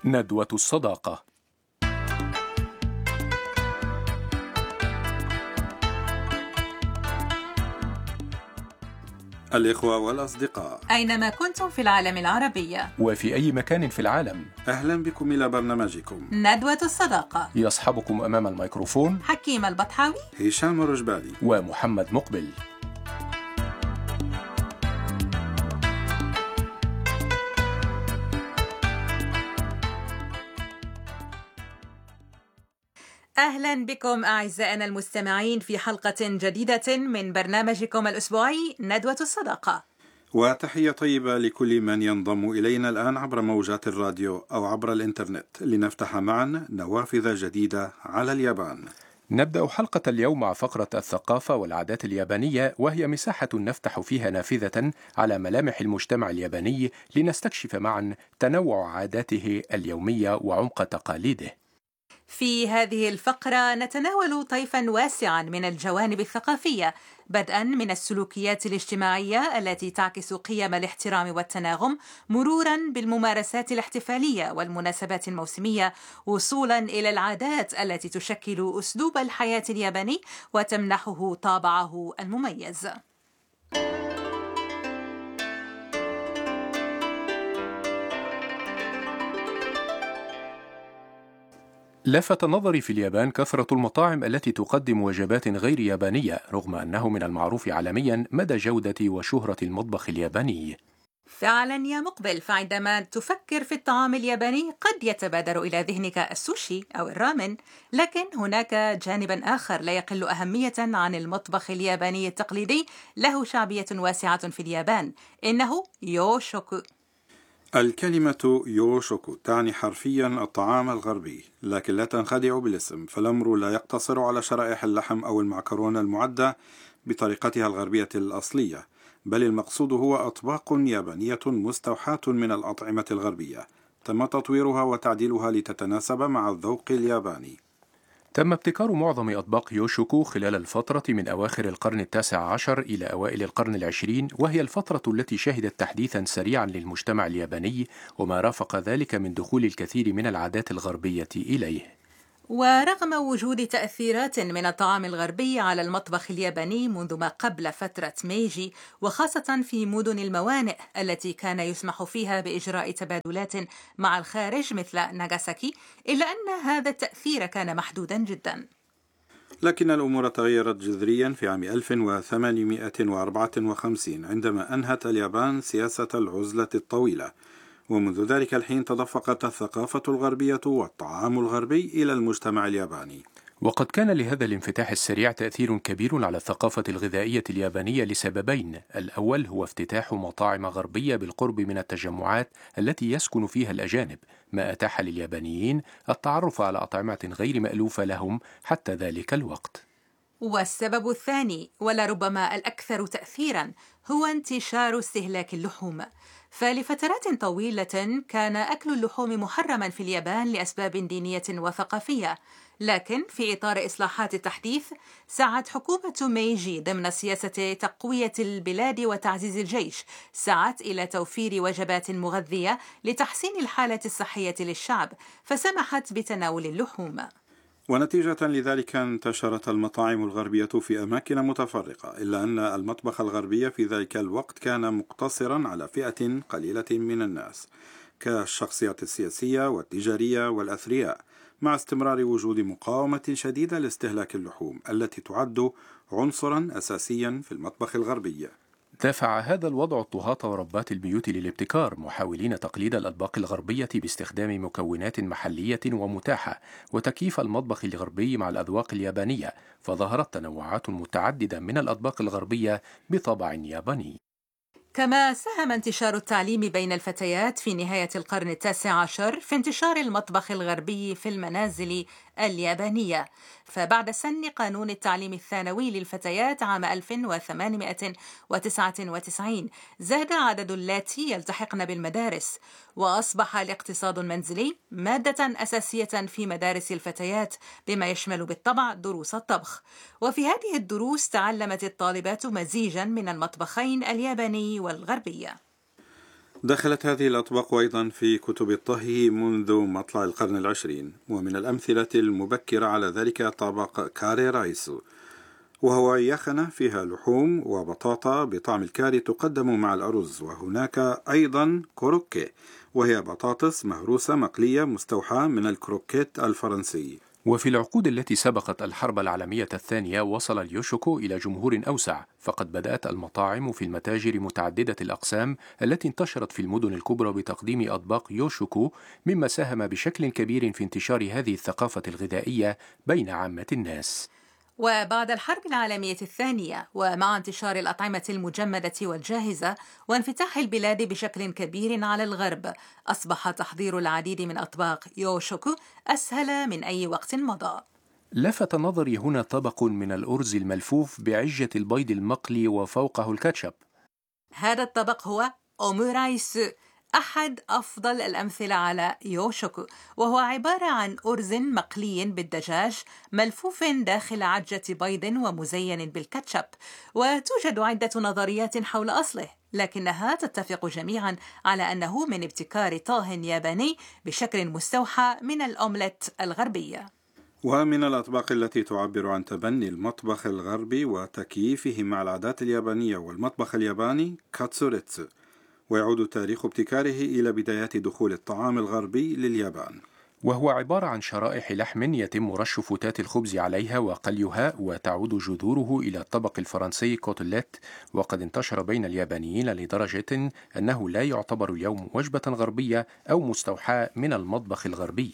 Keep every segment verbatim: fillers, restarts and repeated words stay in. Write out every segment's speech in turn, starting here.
ندوة الصداقة. الإخوة والأصدقاء، أينما كنتم في العالم العربي وفي أي مكان في العالم، أهلا بكم إلى برنامجكم ندوة الصداقة. يصحبكم أمام الميكروفون حكيم البطحاوي، هشام الرجبالي ومحمد مقبل. أهلا بكم أعزائنا المستمعين في حلقة جديدة من برنامجكم الأسبوعي ندوة الصداقة. وتحية طيبة لكل من ينضم إلينا الآن عبر موجات الراديو أو عبر الإنترنت لنفتح معا نوافذ جديدة على اليابان. نبدأ حلقة اليوم مع فقرة الثقافة والعادات اليابانية، وهي مساحة نفتح فيها نافذة على ملامح المجتمع الياباني لنستكشف معا تنوع عاداته اليومية وعمق تقاليده. في هذه الفقرة نتناول طيفاً واسعاً من الجوانب الثقافية، بدءاً من السلوكيات الاجتماعية التي تعكس قيم الاحترام والتناغم، مروراً بالممارسات الاحتفالية والمناسبات الموسمية، وصولاً إلى العادات التي تشكل أسلوب الحياة الياباني وتمنحه طابعه المميز. لفت نظري في اليابان كثرة المطاعم التي تقدم وجبات غير يابانية، رغم أنه من المعروف عالميا مدى جودة وشهرة المطبخ الياباني. فعلا يا مقبل، فعندما تفكر في الطعام الياباني قد يتبادر إلى ذهنك السوشي أو الرامن، لكن هناك جانبا آخر لا يقل أهمية عن المطبخ الياباني التقليدي، له شعبية واسعة في اليابان، إنه يوشوكو. الكلمة يوشوكو تعني حرفيا الطعام الغربي، لكن لا تنخدعوا بالاسم، فالأمر لا يقتصر على شرائح اللحم أو المعكرونة المعدة بطريقتها الغربية الأصلية، بل المقصود هو أطباق يابانية مستوحاة من الأطعمة الغربية تم تطويرها وتعديلها لتتناسب مع الذوق الياباني. تم ابتكار معظم أطباق يوشوكو خلال الفترة من أواخر القرن التاسع عشر إلى أوائل القرن العشرين، وهي الفترة التي شهدت تحديثا سريعا للمجتمع الياباني، وما رافق ذلك من دخول الكثير من العادات الغربية إليه. ورغم وجود تأثيرات من الطعام الغربي على المطبخ الياباني منذ ما قبل فترة ميجي، وخاصة في مدن الموانئ التي كان يسمح فيها بإجراء تبادلات مع الخارج مثل ناغاساكي، إلا أن هذا التأثير كان محدودا جدا. لكن الأمور تغيرت جذريا في عام ألف وثمانمائة وأربعة وخمسين عندما أنهت اليابان سياسة العزلة الطويلة، ومنذ ذلك الحين تدفقت الثقافة الغربية والطعام الغربي إلى المجتمع الياباني. وقد كان لهذا الانفتاح السريع تأثير كبير على الثقافة الغذائية اليابانية لسببين: الأول هو افتتاح مطاعم غربية بالقرب من التجمعات التي يسكن فيها الأجانب، ما أتاح لليابانيين التعرف على أطعمة غير مألوفة لهم حتى ذلك الوقت. والسبب الثاني ولربما الأكثر تأثيرا هو انتشار استهلاك اللحوم، فلفترات طويلة كان أكل اللحوم محرما في اليابان لأسباب دينية وثقافية، لكن في إطار إصلاحات التحديث سعت حكومة ميجي ضمن سياسة تقوية البلاد وتعزيز الجيش، سعت إلى توفير وجبات مغذية لتحسين الحالة الصحية للشعب، فسمحت بتناول اللحوم. ونتيجة لذلك انتشرت المطاعم الغربية في أماكن متفرقة، إلا أن المطبخ الغربي في ذلك الوقت كان مقتصرا على فئة قليلة من الناس كالشخصيات السياسية والتجارية والأثرياء، مع استمرار وجود مقاومة شديدة لاستهلاك اللحوم التي تعد عنصرا أساسيا في المطبخ الغربي. دفع هذا الوضع الطهاة وربات البيوت للابتكار، محاولين تقليد الأطباق الغربية باستخدام مكونات محلية ومتاحة، وتكييف المطبخ الغربي مع الأذواق اليابانية، فظهرت تنوعات متعددة من الأطباق الغربية بطابع ياباني. كما ساهم انتشار التعليم بين الفتيات في نهاية القرن التاسع عشر في انتشار المطبخ الغربي في المنازل اليابانية، فبعد سن قانون التعليم الثانوي للفتيات عام ألف وثمانمائة وتسعة وتسعين زاد عدد اللاتي يلتحقن بالمدارس، وأصبح الاقتصاد المنزلي مادة أساسية في مدارس الفتيات، بما يشمل بالطبع دروس الطبخ. وفي هذه الدروس تعلمت الطالبات مزيجا من المطبخين الياباني والغربي. دخلت هذه الأطباق أيضا في كتب الطهي منذ مطلع القرن العشرين، ومن الأمثلة المبكرة على ذلك طبق كاري رايس، وهو يخنة فيها لحوم وبطاطا بطعم الكاري تقدم مع الأرز. وهناك أيضا كروكي، وهي بطاطس مهروسة مقلية مستوحاة من الكروكيت الفرنسي. وفي العقود التي سبقت الحرب العالمية الثانية وصل اليوشوكو إلى جمهور أوسع، فقد بدأت المطاعم في المتاجر متعددة الأقسام التي انتشرت في المدن الكبرى بتقديم أطباق يوشوكو، مما ساهم بشكل كبير في انتشار هذه الثقافة الغذائية بين عامة الناس. وبعد الحرب العالمية الثانية، ومع انتشار الأطعمة المجمدة والجاهزة وانفتاح البلاد بشكل كبير على الغرب، أصبح تحضير العديد من أطباق يوشوكو أسهل من أي وقت مضى. لفت نظري هنا طبق من الأرز الملفوف بعجة البيض المقلي وفوقه الكاتشب. هذا الطبق هو أومورايس، أحد أفضل الأمثلة على يوشوكو، وهو عبارة عن أرز مقلي بالدجاج ملفوف داخل عجة بيض ومزين بالكاتشب. وتوجد عدة نظريات حول أصله، لكنها تتفق جميعا على أنه من ابتكار طاه ياباني بشكل مستوحى من الأومليت الغربية. ومن الأطباق التي تعبر عن تبني المطبخ الغربي وتكييفه مع العادات اليابانية والمطبخ الياباني كاتسوريتسو، ويعود تاريخ ابتكاره إلى بدايات دخول الطعام الغربي لليابان، وهو عبارة عن شرائح لحم يتم رش فتات الخبز عليها وقليها، وتعود جذوره إلى الطبق الفرنسي كوتليت، وقد انتشر بين اليابانيين لدرجة أنه لا يعتبر اليوم وجبة غربية أو مستوحاة من المطبخ الغربي.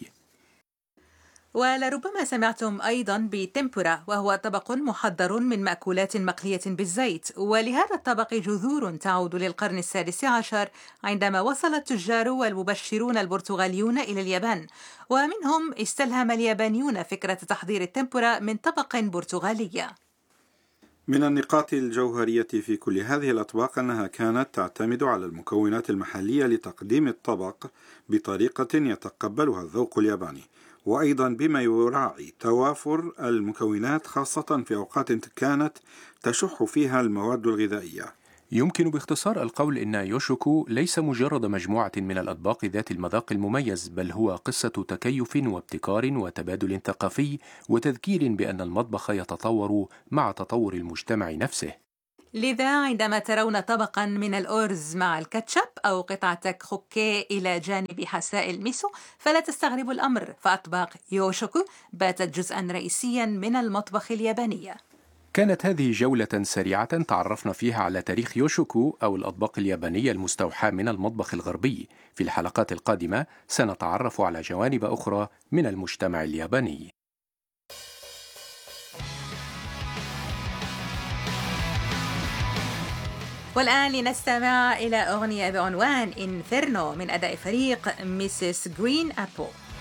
ولربما سمعتم أيضا بتمبورا، وهو طبق محضر من مأكولات مقلية بالزيت، ولهذا الطبق جذور تعود للقرن السادس عشر، عندما وصل التجار والمبشرون البرتغاليون إلى اليابان، ومنهم استلهم اليابانيون فكرة تحضير التمبورا من طبق برتغالي. من النقاط الجوهرية في كل هذه الأطباق أنها كانت تعتمد على المكونات المحلية لتقديم الطبق بطريقة يتقبلها الذوق الياباني، وأيضا بما يراعي توافر المكونات خاصة في أوقات كانت تشح فيها المواد الغذائية. يمكن باختصار القول إن يوشوكو ليس مجرد مجموعة من الأطباق ذات المذاق المميز، بل هو قصة تكيف وابتكار وتبادل ثقافي وتذكير بأن المطبخ يتطور مع تطور المجتمع نفسه. لذا عندما ترون طبقا من الأرز مع الكاتشب أو قطعة كروكي إلى جانب حساء الميسو، فلا تستغربوا الأمر، فأطباق يوشوكو باتت جزءا رئيسيا من المطبخ الياباني. كانت هذه جولة سريعة تعرفنا فيها على تاريخ يوشوكو أو الأطباق اليابانية المستوحاة من المطبخ الغربي. في الحلقات القادمة سنتعرف على جوانب أخرى من المجتمع الياباني. والآن لنستمع إلى أغنية بعنوان إنفيرنو من أداء فريق ميسيس جرين أبل.